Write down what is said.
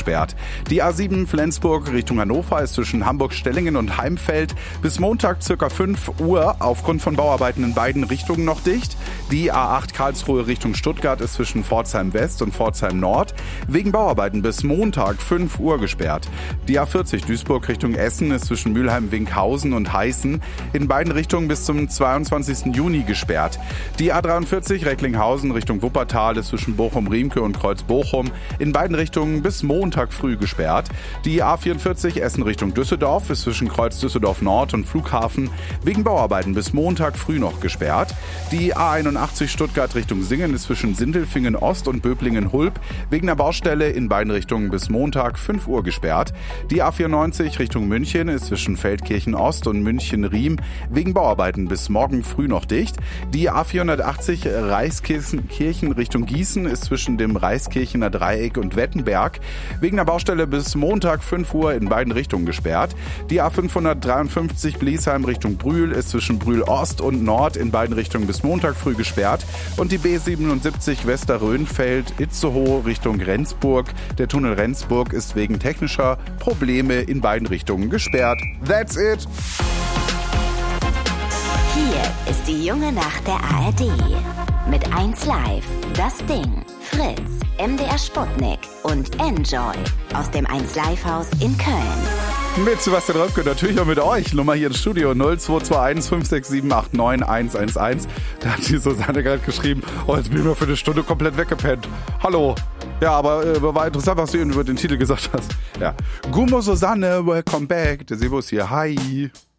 gesperrt. Die A7 Flensburg Richtung Hannover ist zwischen Hamburg-Stellingen und Heimfeld bis Montag ca. 5 Uhr aufgrund von Bauarbeiten in beiden Richtungen noch dicht. Die A8 Karlsruhe Richtung Stuttgart ist zwischen Pforzheim West und Pforzheim Nord wegen Bauarbeiten bis Montag 5 Uhr gesperrt. Die A40 Duisburg Richtung Essen ist zwischen Mülheim-Winkhausen und Heißen in beiden Richtungen bis zum 22. Juni gesperrt. Die A43 Recklinghausen Richtung Wuppertal ist zwischen Bochum-Riemke und Kreuz-Bochum in beiden Richtungen bis Montag früh gesperrt. Die A44 Essen Richtung Düsseldorf ist zwischen Kreuz Düsseldorf Nord und Flughafen wegen Bauarbeiten bis Montag früh noch gesperrt. Die A81 Stuttgart Richtung Singen ist zwischen Sindelfingen Ost und Böblingen-Hulb wegen der Baustelle in beiden Richtungen bis Montag 5 Uhr gesperrt. Die A94 Richtung München ist zwischen Feldkirchen Ost und München-Riem wegen Bauarbeiten bis morgen früh noch dicht. Die A480 Reiskirchen Richtung Gießen ist zwischen dem Reiskirchener Dreieck und Wettenberg wegen der Baustelle bis Montag 5 Uhr in beiden Richtungen gesperrt. Die A553 Bliesheim Richtung Brühl ist zwischen Brühl Ost und Nord in beiden Richtungen bis Montag früh gesperrt. Und die B77 Westerrönfeld-Itzehoe Richtung Rendsburg. Der Tunnel Rendsburg ist wegen technischer Probleme in beiden Richtungen gesperrt. That's it! Hier ist die junge Nacht der ARD. Mit 1 Live, Das Ding, Fritz, MDR Sputnik und Enjoy aus dem 1 Live Haus in Köln. Mit Sebastian Röpke, natürlich auch mit euch. Nummer hier ins Studio 0221 567 89 111. Da hat die Susanne gerade geschrieben, oh, jetzt bin ich mal für eine Stunde komplett weggepennt. Hallo. Ja, aber war interessant, was du eben über den Titel gesagt hast. Ja. Gummo Susanne, welcome back. Der Sebo ist hier. Hi.